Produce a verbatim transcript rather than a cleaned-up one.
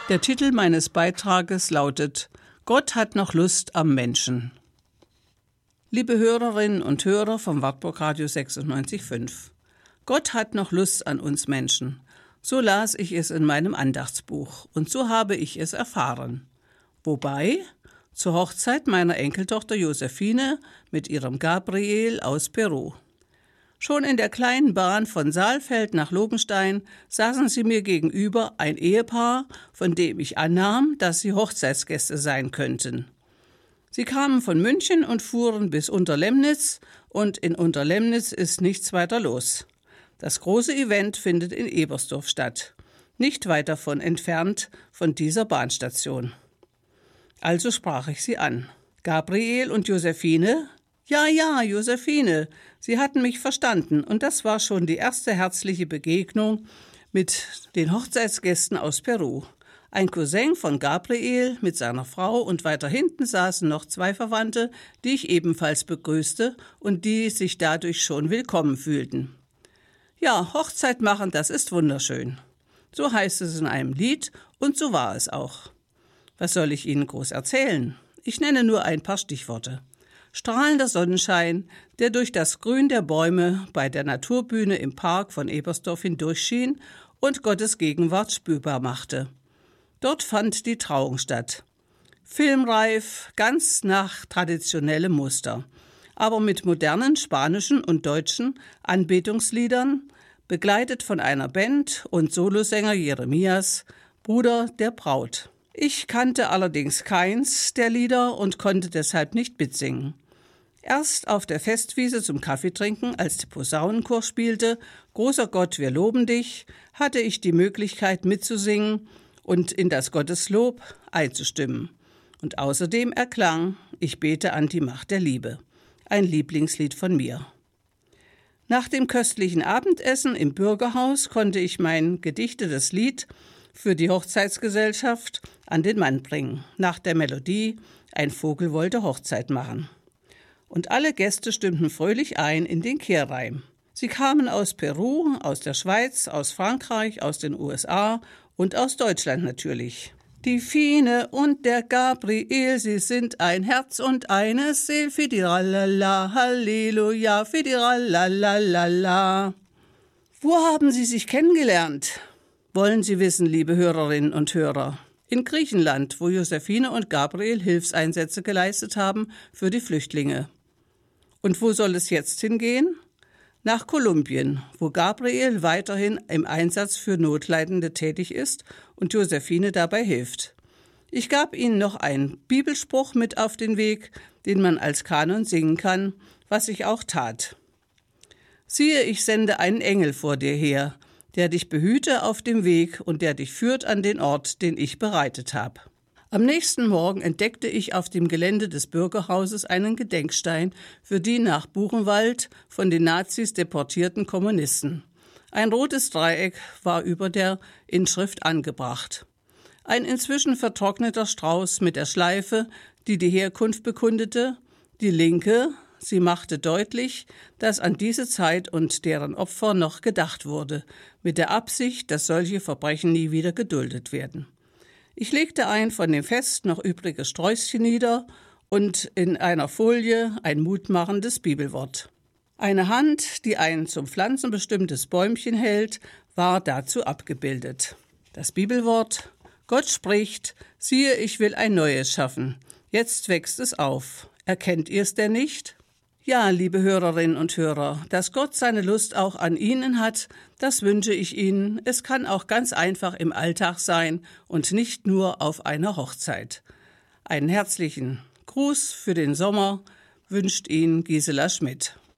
Der Titel meines Beitrages lautet: Gott hat noch Lust am Menschen. Liebe Hörerinnen und Hörer vom Wartburg Radio sechsundneunzig Komma fünf. Gott hat noch Lust an uns Menschen. So las ich es in meinem Andachtsbuch und so habe ich es erfahren. Wobei zur Hochzeit meiner Enkeltochter Josephine mit ihrem Gabriel aus Peru. Schon in der kleinen Bahn von Saalfeld nach Lobenstein saßen sie mir gegenüber, ein Ehepaar, von dem ich annahm, dass sie Hochzeitsgäste sein könnten. Sie kamen von München und fuhren bis Unterlemnitz, und in Unterlemnitz ist nichts weiter los. Das große Event findet in Ebersdorf statt, nicht weit davon entfernt von dieser Bahnstation. Also sprach ich sie an. Gabriel und Josephine? Ja, ja, Josephine. Sie hatten mich verstanden und das war schon die erste herzliche Begegnung mit den Hochzeitsgästen aus Peru. Ein Cousin von Gabriel mit seiner Frau und weiter hinten saßen noch zwei Verwandte, die ich ebenfalls begrüßte und die sich dadurch schon willkommen fühlten. Ja, Hochzeit machen, das ist wunderschön. So heißt es in einem Lied und so war es auch. Was soll ich Ihnen groß erzählen? Ich nenne nur ein paar Stichworte. Strahlender Sonnenschein, der durch das Grün der Bäume bei der Naturbühne im Park von Ebersdorf hindurchschien und Gottes Gegenwart spürbar machte. Dort fand die Trauung statt. Filmreif, ganz nach traditionellem Muster, aber mit modernen spanischen und deutschen Anbetungsliedern, begleitet von einer Band und Solosänger Jeremias, Bruder der Braut. Ich kannte allerdings keins der Lieder und konnte deshalb nicht mitsingen. Erst auf der Festwiese zum Kaffeetrinken, als der Posaunenchor spielte, »Großer Gott, wir loben dich«, hatte ich die Möglichkeit mitzusingen und in das Gotteslob einzustimmen. Und außerdem erklang »Ich bete an die Macht der Liebe«, ein Lieblingslied von mir. Nach dem köstlichen Abendessen im Bürgerhaus konnte ich mein gedichtetes Lied für die Hochzeitsgesellschaft an den Mann bringen, nach der Melodie »Ein Vogel wollte Hochzeit machen«. Und alle Gäste stimmten fröhlich ein in den Kehrreim. Sie kamen aus Peru, aus der Schweiz, aus Frankreich, aus den U S A und aus Deutschland natürlich. Die Fine und der Gabriel, sie sind ein Herz und eine Seel, Fidiralala, Halleluja, Fidiralala. Wo haben Sie sich kennengelernt? Wollen Sie wissen, liebe Hörerinnen und Hörer? In Griechenland, wo Josephine und Gabriel Hilfseinsätze geleistet haben für die Flüchtlinge. Und wo soll es jetzt hingehen? Nach Kolumbien, wo Gabriel weiterhin im Einsatz für Notleidende tätig ist und Josephine dabei hilft. Ich gab ihnen noch einen Bibelspruch mit auf den Weg, den man als Kanon singen kann, was ich auch tat. Siehe, ich sende einen Engel vor dir her, der dich behüte auf dem Weg und der dich führt an den Ort, den ich bereitet habe. Am nächsten Morgen entdeckte ich auf dem Gelände des Bürgerhauses einen Gedenkstein für die nach Buchenwald von den Nazis deportierten Kommunisten. Ein rotes Dreieck war über der Inschrift angebracht. Ein inzwischen vertrockneter Strauß mit der Schleife, die die Herkunft bekundete, die linke, sie machte deutlich, dass an diese Zeit und deren Opfer noch gedacht wurde, mit der Absicht, dass solche Verbrechen nie wieder geduldet werden. Ich legte ein von dem Fest noch übriges Sträußchen nieder und in einer Folie ein mutmachendes Bibelwort. Eine Hand, die ein zum Pflanzen bestimmtes Bäumchen hält, war dazu abgebildet. Das Bibelwort: Gott spricht, siehe, ich will ein Neues schaffen. Jetzt wächst es auf. Erkennt ihr es denn nicht? Ja, liebe Hörerinnen und Hörer, dass Gott seine Lust auch an Ihnen hat, das wünsche ich Ihnen. Es kann auch ganz einfach im Alltag sein und nicht nur auf einer Hochzeit. Einen herzlichen Gruß für den Sommer wünscht Ihnen Gisela Schmidt.